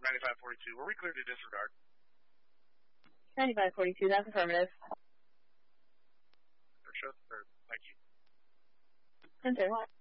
9542. Were we clear to disregard? 9542, that's affirmative. Show the third. Thank you. 10-3.